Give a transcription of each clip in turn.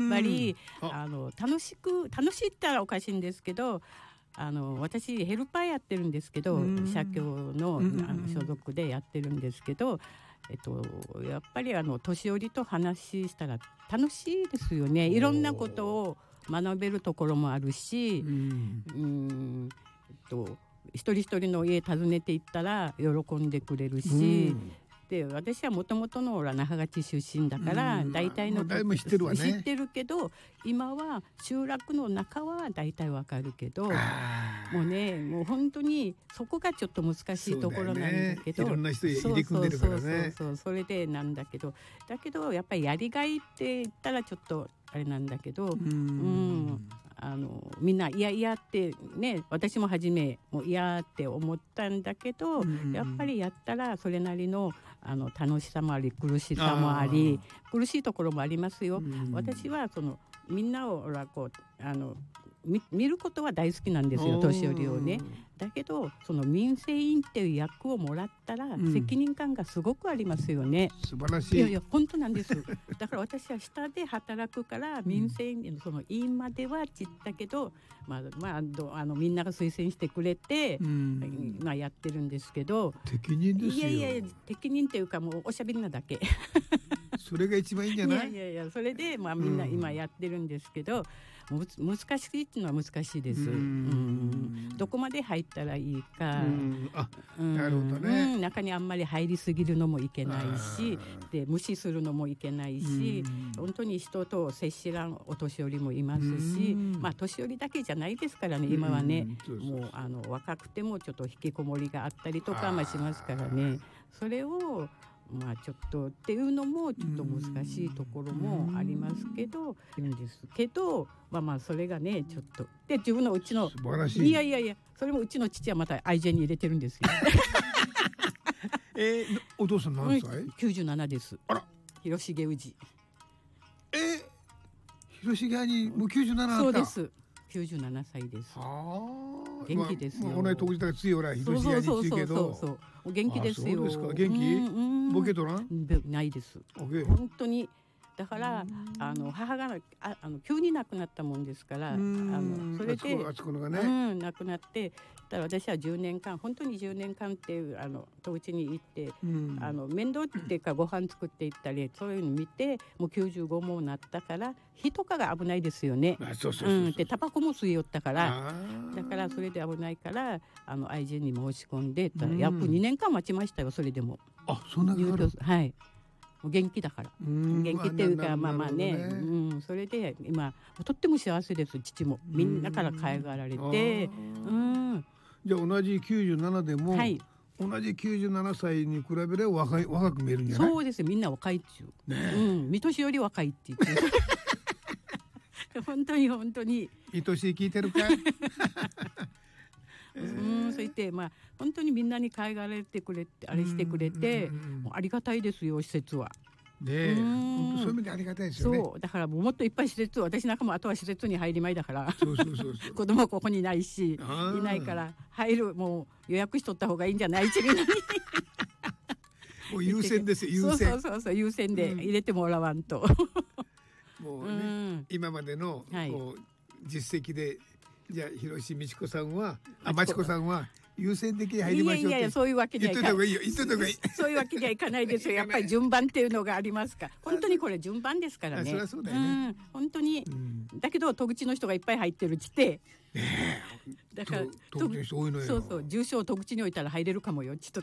ぱり楽しいって言ったらおかしいんですけど、私ヘルパーやってるんですけど、社協の所属でやってるんですけど、やっぱり年寄りと話したら楽しいですよね。いろんなことを学べるところもあるし、一人一人の家訪ねていったら喜んでくれるし、で私はもともとの那覇町出身だから大体の知ってるわね。 知ってるけど、今は集落の中は大体わかるけど、もう本当にそこがちょっと難しいところなんだけど、 いろんな人入り組んでるからね。 それでなんだけどやっぱりやりがいって言ったらちょっとあれなんだけど、みんな嫌ってね、私も初めもう嫌って思ったんだけど、やっぱりやったらそれなりの楽しさもあり苦しさもあり、苦しいところもありますよ。私はみんなを見ることは大好きなんですよ、年寄りをね。だけど民生委員っていう役をもらったら責任感がすごくありますよね。 素晴らしい。 いや本当なんです。だから私は下で働くから民生委員の委員までは散ったけど、みんなが推薦してくれて、やってるんですけど。 適任ですよ。 いや適任っていうかもうおしゃべりなだけ。 それが一番いいんじゃない？ いやそれでみんな今やってるんですけど、難しいっていうのは難しいです。どこまで入ったらいいか。 なるほどね。 中にあんまり入りすぎるのもいけないし、で無視するのもいけないし、本当に人と接しらんお年寄りもいますし、年寄りだけじゃないですからね、今はね。もう若くてもちょっと引きこもりがあったりとかしますからね。それをちょっとっていうのもちょっと難しいところもありますけど、それがねちょっとで自分のうちの素晴らしい。 いやそれもうちの父はまた愛人に入れてるんですよ。 お父さん何歳 ？97です。 あら、 広重氏。 広重兄もう97だった。 そうです。97歳です。元気ですよ。 同じ当時だ強いら広重兄って言うけど、 お元気ですよ。 そうですか。元気？ボケとらん？ ないです。本当に。だから母が急に亡くなったもんですから、それで亡くなって、私は10年間本当に10年間っていう当地に行って、面倒っていうかご飯作っていったりそういうの見て、もう95もなったから火とかが危ないですよね。でタバコも吸いよったから、だからそれで危ないから愛人に申し込んで、約2年間待ちましたよ。それでもそんなにはい。元気だから元気っていうかそれで今とっても幸せです。父もみんなから可愛がられて、 じゃあ同じ97でも、同じ97歳に比べれば若く見えるんじゃない？ そうです。みんな若いっちゅう、見年より若いって言って本当に見年聞いてるかそう言って本当にみんなに可愛がられてくれてあれしてくれて、もうありがたいですよ、施設は。 そういう意味でありがたいですよね。 そうだからもっといっぱい施設、私なんかもあとは施設に入りまいだからそう子供はここにいないし、いないからもう予約しとった方がいいんじゃない？みんなにもう優先ですよ。優先。 そう優先で入れてもらわんともうね、今までの実績で、じゃあ広志美智子さんは真知子さんは優先的に入りましょうって。 いやそういうわけにはいかない。 言っといた方がいい。 そういうわけにはいかないですよ。やっぱり順番っていうのがありますから。本当にこれ順番ですからね。 そりゃそうだよね。 本当に。だけど戸口の人がいっぱい入ってるっちって。だから戸口の人多いのよ。 そう住所を戸口に置いたら入れるかもよっちっとった。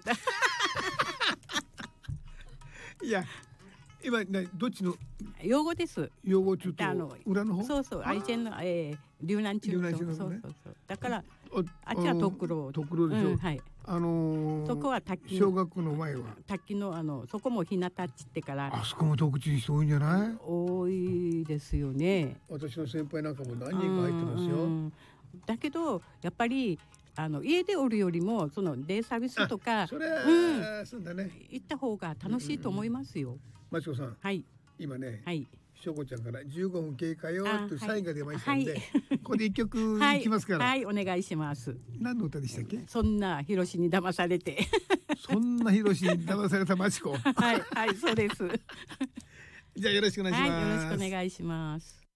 いや。今どっちの用語です。 用語ちょっと裏の方。 そう愛知の龍南中のそうだからあっちは徳郎でしょ。 はい。そこは滝小学校の前は滝のそこも日向っちってから、 あそこも戸口に人多いんじゃない？ 多いですよね。 私の先輩なんかも何人か入ってますよ。 だけどやっぱり家でおるよりもデイサービスとかそれはそうだね、 行った方が楽しいと思いますよ。 真知子さん、今ね、しょこちゃんから15分経過よとサインが出ましたので、ここで一曲いきますから。 お願いします。 何の歌でしたっけ？ そんな広しに騙されてそんな広しに騙された真知子。 はいそうです。 じゃあよろしくお願いします。 よろしくお願いします。